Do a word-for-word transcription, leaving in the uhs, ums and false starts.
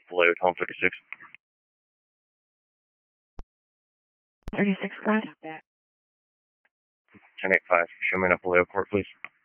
below home thirty-six. thirty-six, got it. ten eighty-five, show me enough below court, please.